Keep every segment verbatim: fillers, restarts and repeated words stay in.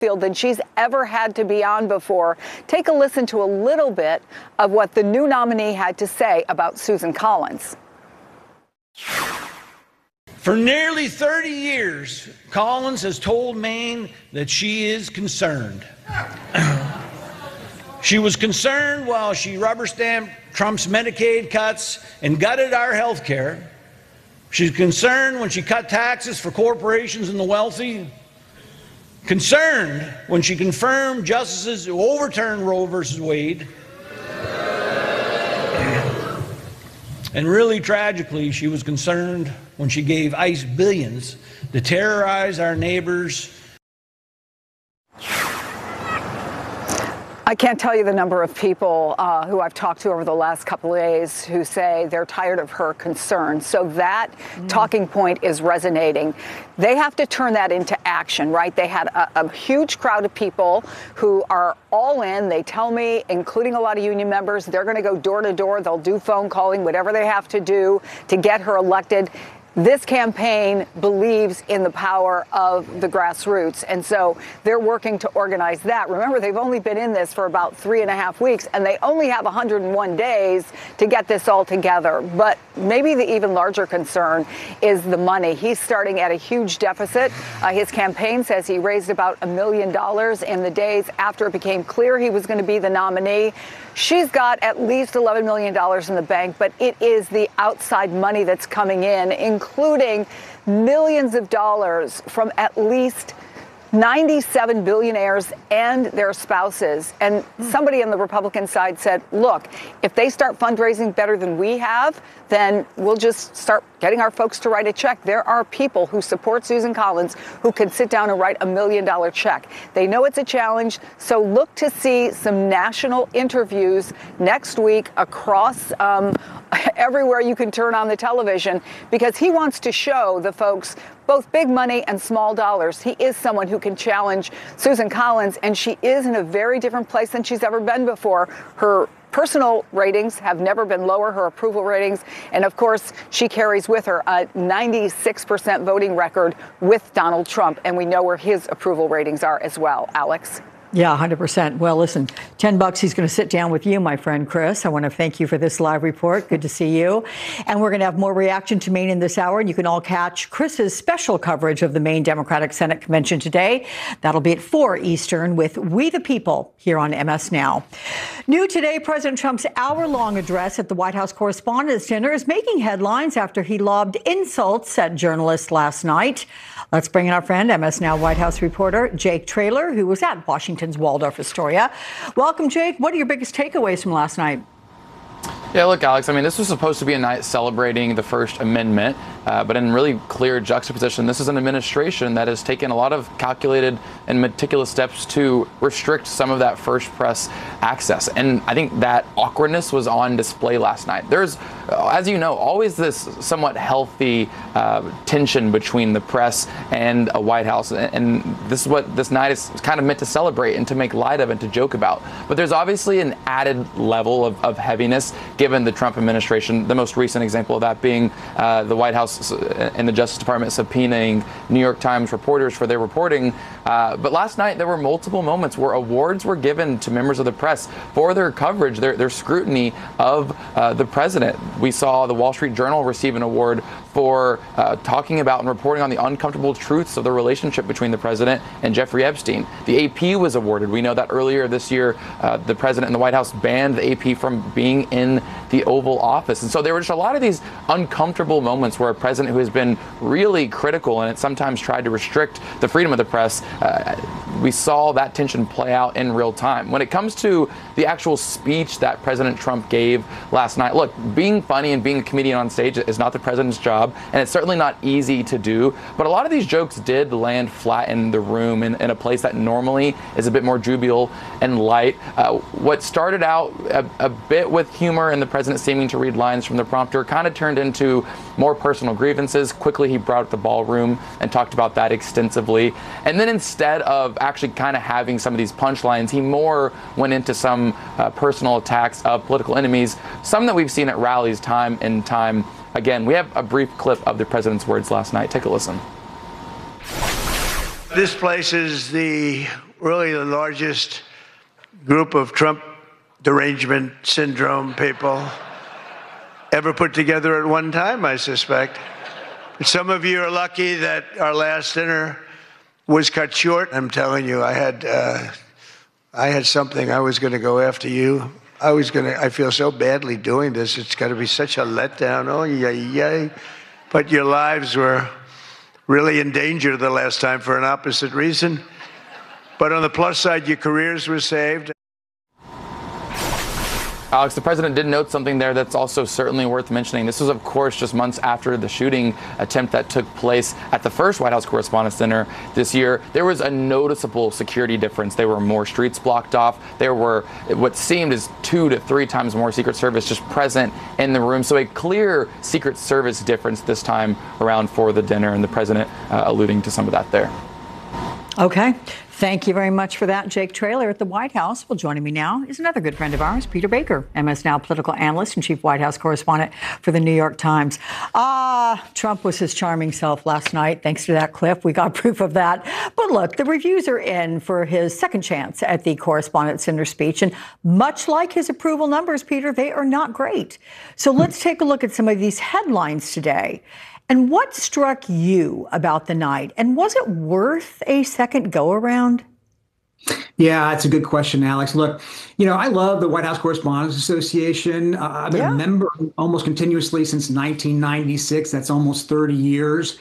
field than she's ever had to be on before. Take a listen to a little bit of what the new nominee had to say about Susan Collins. For nearly thirty years, Collins has told Maine that she is concerned. She was concerned while she rubber-stamped Trump's Medicaid cuts and gutted our health care. She's concerned when she cut taxes for corporations and the wealthy. Concerned when she confirmed justices who overturned Roe versus Wade. And really tragically, she was concerned when she gave ICE billions to terrorize our neighbors. I can't tell you the number of people uh, who I've talked to over the last couple of days who say they're tired of her concerns. So that mm. talking point is resonating. They have to turn that into action, right? They had a, a huge crowd of people who are all in. They tell me, including a lot of union members, they're going to go door to door. They'll do phone calling, whatever they have to do to get her elected. This campaign believes in the power of the grassroots, and so they're working to organize that. Remember, they've only been in this for about three and a half weeks, and they only have one hundred one days to get this all together. But maybe the even larger concern is the money. He's starting at a huge deficit. Uh, his campaign says he raised about a million dollars in the days after it became clear he was going to be the nominee. She's got at least eleven million dollars in the bank, but it is the outside money that's coming in, including millions of dollars from at least ninety-seven billionaires and their spouses. And somebody on the Republican side said, look, if they start fundraising better than we have, then we'll just start getting our folks to write a check. There are people who support Susan Collins who can sit down and write a million dollar check. They know it's a challenge, so look to see some national interviews next week across um, everywhere you can turn on the television, because he wants to show the folks both big money and small dollars. He is someone who can challenge Susan Collins, and she is in a very different place than she's ever been before. Her personal ratings have never been lower, her approval ratings. And of course, she carries with her a ninety-six percent voting record with Donald Trump. And we know where his approval ratings are as well. Alex? Yeah, one hundred percent. Well, listen, ten bucks, he's going to sit down with you, my friend Chris. I want to thank you for this live report. Good to see you. And we're going to have more reaction to Maine in this hour. And you can all catch Chris's special coverage of the Maine Democratic Senate Convention today. That'll be at four Eastern with We the People here on M S Now. New today, President Trump's hour-long address at the White House Correspondents' Dinner is making headlines after he lobbed insults at journalists last night. Let's bring in our friend, M S Now White House reporter Jake Traylor, who was at Washington's Waldorf Astoria. Welcome, Jake. What are your biggest takeaways from last night? Yeah, look, Alex, I mean, this was supposed to be a night celebrating the First Amendment, uh, but in really clear juxtaposition, this is an administration that has taken a lot of calculated and meticulous steps to restrict some of that first press access. And I think that awkwardness was on display last night. There's, as you know, always this somewhat healthy uh, tension between the press and a White House. And this is what this night is kind of meant to celebrate and to make light of and to joke about. But there's obviously an added level of, of heaviness given the Trump administration, the most recent example of that being uh, the White House and the Justice Department subpoenaing New York Times reporters for their reporting. Uh, but last night, there were multiple moments where awards were given to members of the press for their coverage, their, their scrutiny of uh, the president. We saw the Wall Street Journal receive an award for uh, talking about and reporting on the uncomfortable truths of the relationship between the president and Jeffrey Epstein. The A P was awarded. We know that earlier this year, uh, the president and the White House banned the A P from being in the Oval Office. And so there were just a lot of these uncomfortable moments where a president who has been really critical and it sometimes tried to restrict the freedom of the press, uh, we saw that tension play out in real time. When it comes to the actual speech that President Trump gave last night, look, being funny and being a comedian on stage is not the president's job, and it's certainly not easy to do. But a lot of these jokes did land flat in the room in, in a place that normally is a bit more jubilant and light. Uh, what started out a, a bit with humor and the president seeming to read lines from the prompter kind of turned into more personal grievances. Quickly, he brought up the ballroom and talked about that extensively. And then instead of actually kind of having some of these punchlines, he more went into some uh, personal attacks of political enemies, some that we've seen at rallies time and time again. We have a brief clip of the president's words last night. Take a listen. This place is the really the largest group of Trump derangement syndrome people ever put together at one time, I suspect. But some of you are lucky that our last dinner was cut short. I'm telling you, I had uh, I had something. I was going to go after you. I was going to. I feel so badly doing this. It's got to be such a letdown. Oh, yay, yay. But your lives were really in danger the last time for an opposite reason. But on the plus side, your careers were saved. Alex, the president did note something there that's also certainly worth mentioning. This was, of course, just months after the shooting attempt that took place at the first White House Correspondents' Dinner this year. There was a noticeable security difference. There were more streets blocked off. There were what seemed as two to three times more Secret Service just present in the room. So a clear Secret Service difference this time around for the dinner, and the president uh, alluding to some of that there. Okay. Thank you very much for that, Jake Traylor at the White House. Well, joining me now is another good friend of ours, Peter Baker, M S Now political analyst and chief White House correspondent for the New York Times. Ah, Trump was his charming self last night. Thanks to that clip, we got proof of that. But look, the reviews are in for his second chance at the Correspondents' Dinner speech. And much like his approval numbers, Peter, they are not great. So let's take a look at some of these headlines today. And what struck you about the night? And was it worth a second go around? Yeah, that's a good question, Alex. Look, you know, I love the White House Correspondents Association. Uh, I've been yeah. a member almost continuously since nineteen ninety-six. That's almost thirty years.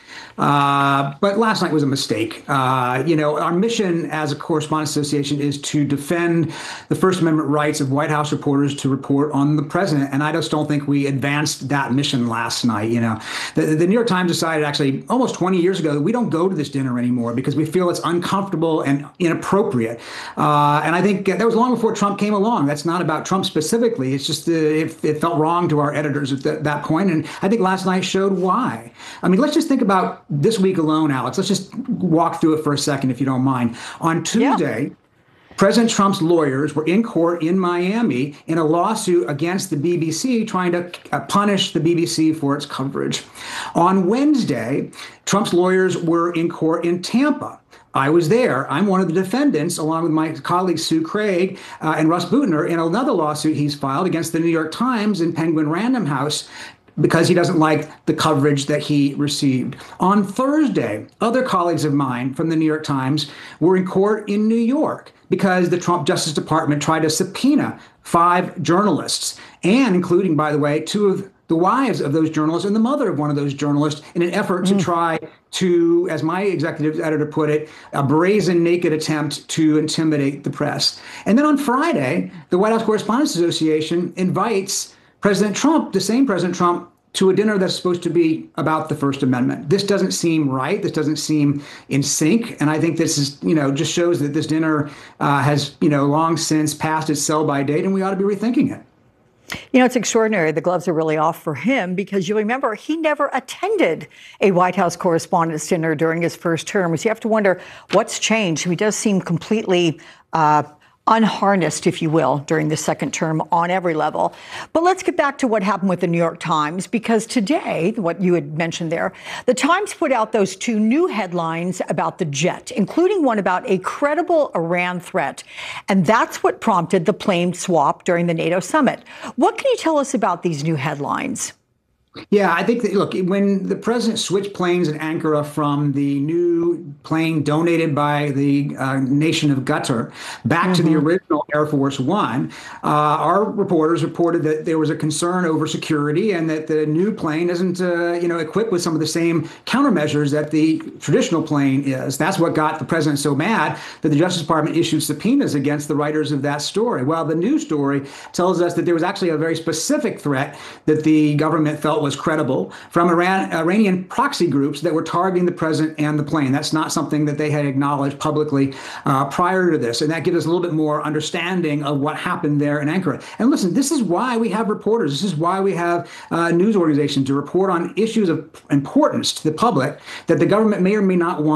Uh, but last night was a mistake. Uh, you know, our mission as a Correspondents Association is to defend the First Amendment rights of White House reporters to report on the president. And I just don't think we advanced that mission last night. You know, the, the New York Times decided actually almost twenty years ago that we don't go to this dinner anymore because we feel it's uncomfortable and inappropriate. Uh, and I think that was long before Trump came along. That's not about Trump specifically. It's just uh, it, it felt wrong to our editors at th- that point. And I think last night showed why. I mean, let's just think about this week alone, Alex. Let's just walk through it for a second, if you don't mind. On Tuesday, yeah. President Trump's lawyers were in court in Miami in a lawsuit against the B B C, trying to uh, punish the B B C for its coverage. On Wednesday, Trump's lawyers were in court in Tampa. I was there. I'm one of the defendants, along with my colleague Sue Craig uh, and Russ Boutner, in another lawsuit he's filed against the New York Times and Penguin Random House because he doesn't like the coverage that he received. On Thursday, other colleagues of mine from the New York Times were in court in New York because the Trump Justice Department tried to subpoena five journalists, and including, by the way, two of the wives of those journalists and the mother of one of those journalists, in an effort mm. to try to, as my executive editor put it, a brazen, naked attempt to intimidate the press. And then on Friday, the White House Correspondents Association invites President Trump, the same President Trump, to a dinner that's supposed to be about the First Amendment. This doesn't seem right. This doesn't seem in sync. And I think this is, you know, just shows that this dinner uh, has, you know, long since passed its sell-by date, and we ought to be rethinking it. You know, it's extraordinary. The gloves are really off for him because you remember he never attended a White House Correspondents' Dinner during his first term. So you have to wonder what's changed. He does seem completely uh, unharnessed, if you will, during the second term on every level. But let's get back to what happened with the New York Times, because today, what you had mentioned there, the Times put out those two new headlines about the jet, including one about a credible Iran threat. And that's what prompted the plane swap during the NATO summit. What can you tell us about these new headlines? Yeah, I think that, look, when the president switched planes in Ankara from the new plane donated by the uh, nation of Qatar back mm-hmm. to the original Air Force One, uh, our reporters reported that there was a concern over security and that the new plane isn't, uh, you know, equipped with some of the same countermeasures that the traditional plane is. That's what got the president so mad that the Justice Department issued subpoenas against the writers of that story. Well, the new story tells us that there was actually a very specific threat that the government felt was credible from Iran, Iranian proxy groups that were targeting the president and the plane. That's not something that they had acknowledged publicly uh, prior to this. And that gives us a little bit more understanding of what happened there in Ankara. And listen, this is why we have reporters. This is why we have uh, news organizations to report on issues of importance to the public that the government may or may not want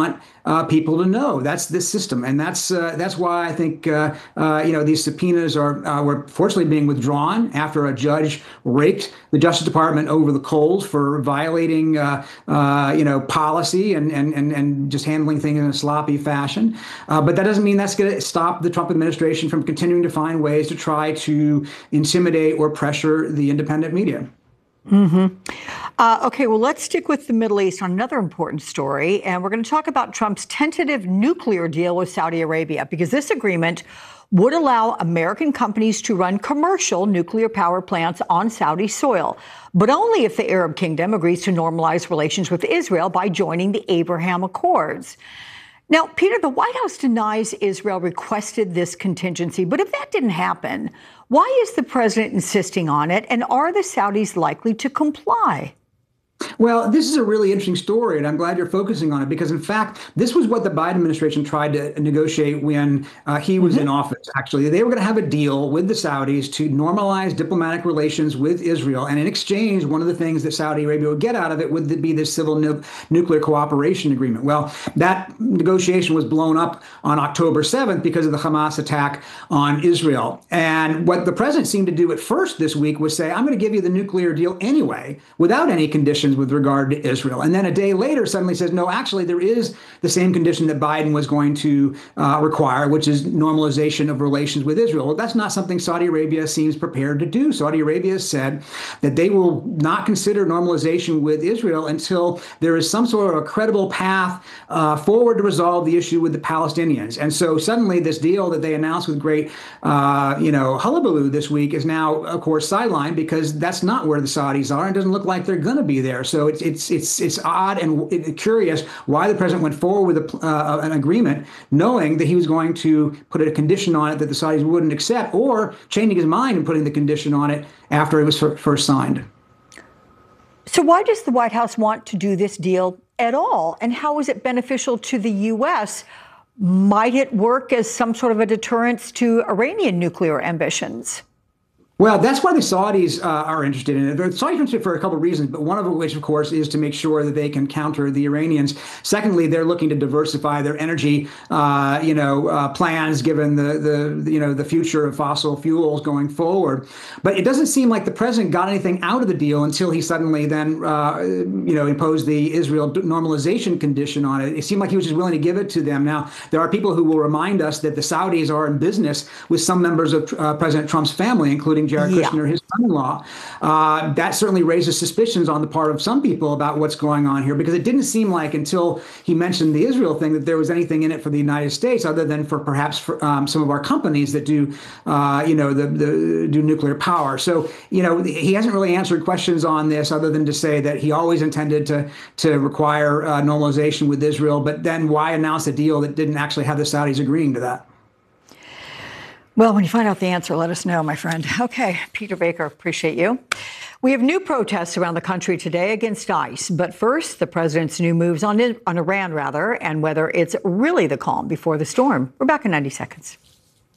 uh, people to know. That's this system, and that's uh, that's why I think uh, uh, you know these subpoenas are uh, were fortunately being withdrawn after a judge raked the Justice Department over the coals for violating uh, uh, you know policy and and and and just handling things in a sloppy fashion. Uh, but that doesn't mean that's going to stop the Trump administration from continuing to find ways to try to intimidate or pressure the independent media. Mm-hmm. Uh, okay, well, let's stick with the Middle East on another important story. And we're going to talk about Trump's tentative nuclear deal with Saudi Arabia, because this agreement would allow American companies to run commercial nuclear power plants on Saudi soil, but only if the Arab kingdom agrees to normalize relations with Israel by joining the Abraham Accords. Now, Peter, the White House denies Israel requested this contingency, but if that didn't happen, why is the president insisting on it, and are the Saudis likely to comply? Well, this is a really interesting story, and I'm glad you're focusing on it because, in fact, this was what the Biden administration tried to negotiate when uh, he was mm-hmm. in office, actually. They were going to have a deal with the Saudis to normalize diplomatic relations with Israel, and in exchange, one of the things that Saudi Arabia would get out of it would be this civil nu- nuclear cooperation agreement. Well, that negotiation was blown up on October seventh because of the Hamas attack on Israel. And what the president seemed to do at first this week was say, I'm going to give you the nuclear deal anyway, without any conditions with regard to Israel. And then a day later suddenly says, no, actually, there is the same condition that Biden was going to uh, require, which is normalization of relations with Israel. Well, that's not something Saudi Arabia seems prepared to do. Saudi Arabia said that they will not consider normalization with Israel until there is some sort of a credible path uh, forward to resolve the issue with the Palestinians. And so suddenly this deal that they announced with great, uh, you know, hullabaloo this week is now, of course, sidelined because that's not where the Saudis are. It doesn't look like they're going to be there. So it's it's it's it's odd and curious why the president went forward with a, uh, an agreement, knowing that he was going to put a condition on it that the Saudis wouldn't accept, or changing his mind and putting the condition on it after it was first signed. So why does the White House want to do this deal at all, and how is it beneficial to the U S? Might it work as some sort of a deterrence to Iranian nuclear ambitions? Well, that's why the Saudis uh, are interested in it. The Saudis are interested for a couple of reasons, but one of which, of course, is to make sure that they can counter the Iranians. Secondly, they're looking to diversify their energy, uh, you know, uh, plans given the the you know the future of fossil fuels going forward. But it doesn't seem like the president got anything out of the deal until he suddenly then uh, you know imposed the Israel normalization condition on it. It seemed like he was just willing to give it to them. Now, there are people who will remind us that the Saudis are in business with some members of uh, President Trump's family, including Jared yeah. Kushner, his son-in-law. Uh, that certainly raises suspicions on the part of some people about what's going on here, because it didn't seem like until he mentioned the Israel thing that there was anything in it for the United States, other than for perhaps for, um, some of our companies that do, uh, you know, the, the do nuclear power. So, you know, he hasn't really answered questions on this, other than to say that he always intended to to require uh, normalization with Israel. But then why announce a deal that didn't actually have the Saudis agreeing to that? Well, when you find out the answer, let us know, my friend. Okay, Peter Baker, appreciate you. We have new protests around the country today against ICE. But first, the president's new moves on, on Iran, rather, and whether it's really the calm before the storm. We're back in ninety seconds.